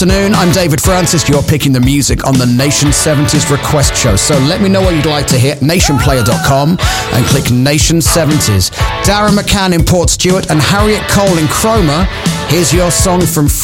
afternoon. I'm David Francis. You're picking the music on the Nation 70s Request Show. So let me know what you'd like to hear. Nationplayer.com and click Nation 70s. Darren McCann in Port Stewart and Harriet Cole in Cromer. Here's your song from